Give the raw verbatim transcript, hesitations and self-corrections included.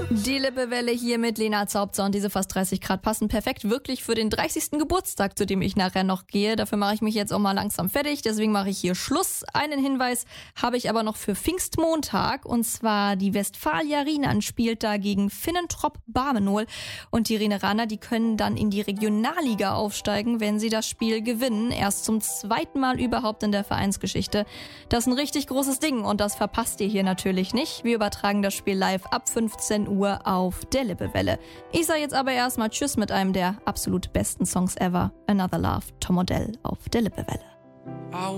Die Lippewelle hier mit Lena Zaubzer und diese fast dreißig Grad passen perfekt wirklich für den dreißigsten Geburtstag, zu dem ich nachher noch gehe. Dafür mache ich mich jetzt auch mal langsam fertig, deswegen mache ich hier Schluss. Einen Hinweis habe ich aber noch für Pfingstmontag, und zwar die Westfalia Rienan spielt da gegen Finnentrop Barmenol, und die Rieneraner, die können dann in die Regionalliga aufsteigen, wenn sie das Spiel gewinnen. Erst zum zweiten Mal überhaupt in der Vereinsgeschichte. Das ist ein richtig großes Ding und das verpasst ihr hier natürlich nicht. Wir übertragen das Spiel live ab fünfzehn Uhr auf der Lippewelle. Ich sage jetzt aber erstmal Tschüss mit einem der absolut besten Songs ever. Another Love, Tom Odell auf der Lippewelle.